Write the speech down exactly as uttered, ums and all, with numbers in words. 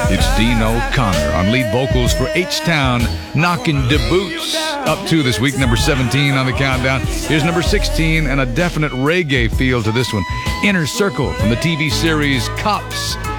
It's Dean O'Connor on lead vocals for H-Town, knocking the boots up to this week, number seventeen on the countdown. Here's number sixteen, and a definite reggae feel to this one. Inner Circle from the T V series Cops.